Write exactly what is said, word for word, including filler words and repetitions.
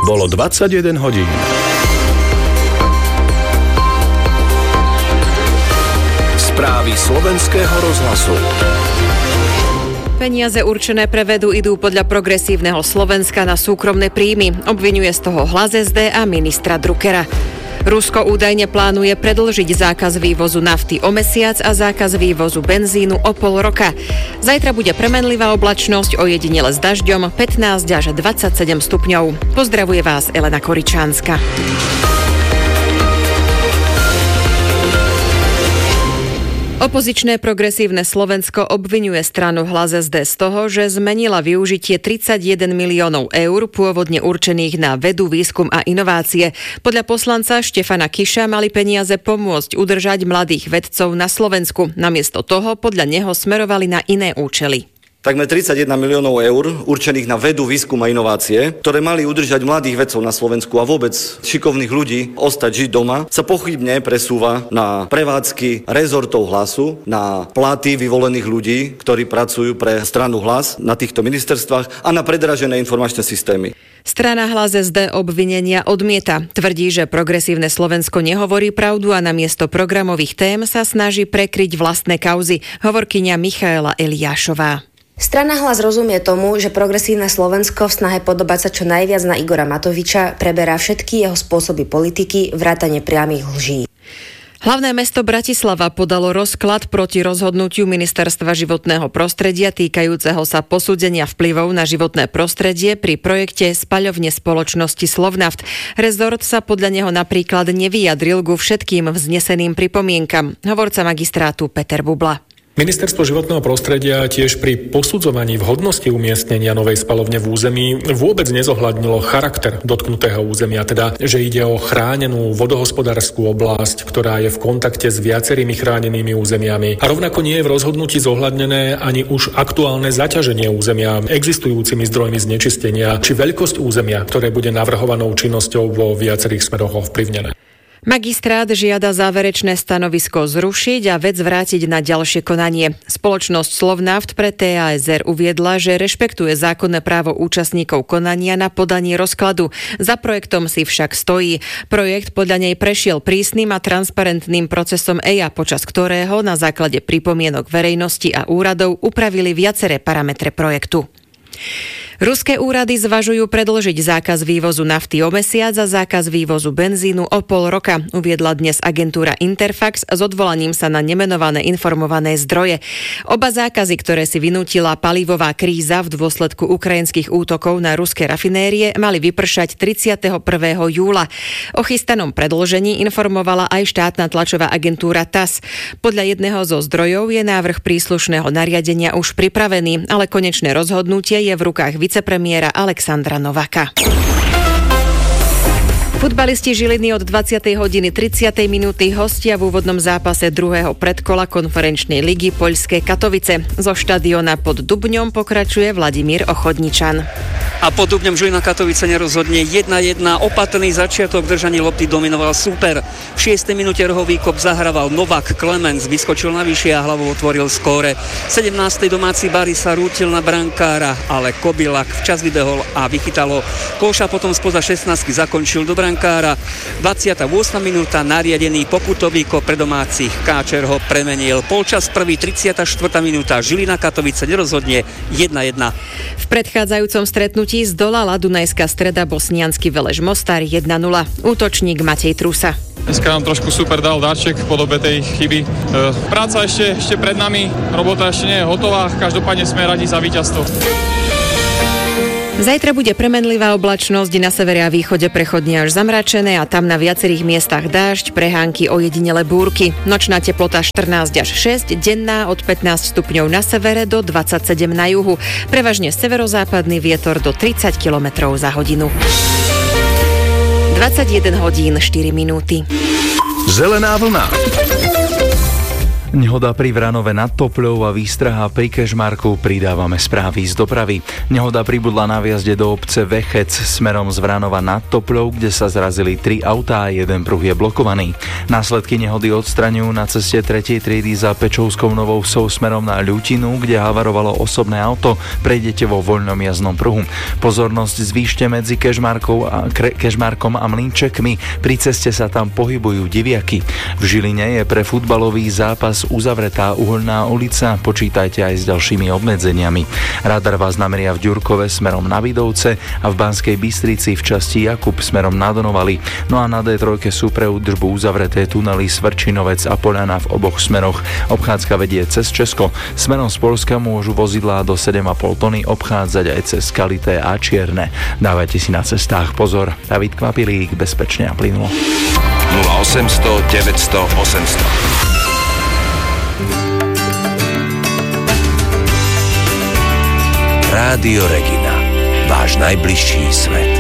Bolo dvadsaťjeden hodín. Správy slovenského rozhlasu. Peniaze určené pre vedu idú podľa progresívneho Slovenska na súkromné príjmy. Obviňuje z toho Hlas es dé a ministra Druckera. Rusko údajne plánuje predĺžiť zákaz vývozu nafty o mesiac a zákaz vývozu benzínu o pol roka. Zajtra bude premenlivá oblačnosť, ojedinele s dažďom, pätnásť až dvadsaťsedem stupňov. Pozdravuje vás Elena Koričánska. Opozičné progresívne Slovensko obviňuje stranu Hlas es dé z toho, že zmenila využitie tridsaťjeden miliónov eur pôvodne určených na vedu, výskum a inovácie. Podľa poslanca Štefana Kiša mali peniaze pomôcť udržať mladých vedcov na Slovensku. Namiesto toho podľa neho smerovali na iné účely. Takmer tridsaťjeden miliónov eur určených na vedu, výskum a inovácie, ktoré mali udržať mladých vedcov na Slovensku a vôbec šikovných ľudí ostať žiť doma, sa pochybne presúva na prevádzky rezortov Hlasu, na platy vyvolených ľudí, ktorí pracujú pre stranu Hlas na týchto ministerstvách a na predražené informačné systémy. Strana Hlas es dé obvinenia odmieta. Tvrdí, že progresívne Slovensko nehovorí pravdu a namiesto programových tém sa snaží prekryť vlastné kauzy. Hovorkyňa Michaela Eliášová. Strana Hlas rozumie tomu, že progresívne Slovensko v snahe podobať sa čo najviac na Igora Matoviča preberá všetky jeho spôsoby politiky, vrátane priamych lží. Hlavné mesto Bratislava podalo rozklad proti rozhodnutiu Ministerstva životného prostredia týkajúceho sa posúdenia vplyvov na životné prostredie pri projekte spaľovne spoločnosti Slovnaft. Rezort sa podľa neho napríklad nevyjadril ku všetkým vzneseným pripomienkam. Hovorca magistrátu Peter Bubla. Ministerstvo životného prostredia tiež pri posudzovaní vhodnosti umiestnenia novej spaľovne v území vôbec nezohľadnilo charakter dotknutého územia, teda, že ide o chránenú vodohospodárskú oblasť, ktorá je v kontakte s viacerými chránenými územiami. A rovnako nie je v rozhodnutí zohľadnené ani už aktuálne zaťaženie územia existujúcimi zdrojmi znečistenia, či veľkosť územia, ktoré bude navrhovanou činnosťou vo viacerých smeroch ovplyvnené. Magistrát žiada záverečné stanovisko zrušiť a vec vrátiť na ďalšie konanie. Spoločnosť Slovnaft pre té á es er uviedla, že rešpektuje zákonné právo účastníkov konania na podanie rozkladu. Za projektom si však stojí. Projekt podľa nej prešiel prísnym a transparentným procesom é í á, počas ktorého na základe pripomienok verejnosti a úradov upravili viaceré parametre projektu. Ruské úrady zvažujú predĺžiť zákaz vývozu nafty o mesiac a zákaz vývozu benzínu o pol roka, uviedla dnes agentúra Interfax s odvolaním sa na nemenované informované zdroje. Oba zákazy, ktoré si vynútila palivová kríza v dôsledku ukrajinských útokov na ruské rafinérie, mali vypršať tridsiateho prvého júla. O chystanom predĺžení informovala aj štátna tlačová agentúra té á es. Podľa jedného zo zdrojov je návrh príslušného nariadenia už pripravený, ale konečné rozhodnutie je v rukách vicepremiéra Alexandra Novaka. Futbalisti Žiliny od dvadsiatej hodiny tridsiatej minúty hostia v úvodnom zápase druhého predkola konferenčnej ligy Poľské Katovice. Zo štadióna pod Dubňom pokračuje Vladimír Ochodničan. A pod Dubňom Žilina Katovice nerozhodne jedna jedna. Opatrný začiatok, držaní lopty dominoval super. V šiestej minúte rohový kop zahrával Novak Klemens, vyskočil navyššie a hlavou otvoril skóre. V sedemnástej domáci Bari sa rútil na brankára, ale Kobilak včas vybehol a vychytalo. Kolša potom spoza šestnástky zakončil do brankára. dvadsiata ôsma minúta nariadený pokutový kop pre domácich Káčer ho premenil. Polčas prvý, tridsiata štvrtá minúta Žilina Katovice nerozhodne jedna jedna. V predchádzajúcom stretnutí zdolala Dunajská Streda bosniansky Veleš Mostar jedna nula. Útočník Matej Trusa. Dneska nám trošku super dal darček v podobe tej chyby. E, práca ešte, ešte pred nami, robota ešte nie je hotová, každopádne sme radi za víťazstvo. Zajtra bude premenlivá oblačnosť, na severe a východe prechodne až zamračené a tam na viacerých miestach dážď, prehánky, ojedinele búrky. Nočná teplota štrnásť až šesť, denná od pätnásť stupňov na severe do dvadsaťsedem na juhu. Prevažne severozápadný vietor do tridsať kilometrov za hodinu. dvadsaťjeden hodín štyri minúty. Zelená vlna. Nehoda pri Vranove nad Topľou a výstraha pri Kežmarku. Pridávame správy z dopravy. Nehoda pribudla na vjazde do obce Vechec smerom z Vranova nad Topľou, kde sa zrazili tri autá a jeden pruh je blokovaný. Následky nehody odstraňujú na ceste tretej triedy za Pečovskou Novou Vsou smerom na Ľutinu, kde havarovalo osobné auto. Prejdete vo voľnom jazdnom pruhu. Pozornosť zvýšte medzi Kežmarkou a Kre- Kežmarkom a Mlynčekmi. Pri ceste sa tam pohybujú diviaky. V Žiline je pre futbalový zápas uzavretá Uhoľná ulica, počítajte aj s ďalšími obmedzeniami. Radar vás nameria v Ďurkove smerom na Vidovce a v Banskej Bystrici v časti Jakub smerom na Donovali. No a na dé tri sú pre údržbu uzavreté tunely Svrčinovec a Poľana v oboch smeroch. Obchádzka vedie cez Česko. Smerom z Poľska môžu vozidlá do sedem a pol tony obchádzať aj cez Skalité a Čierne. Dávajte si na cestách pozor. David Kvapilík, bezpečne a plynulo. nula osemsto deväťsto osemsto. Rádio Regina. Váš najbližší svet.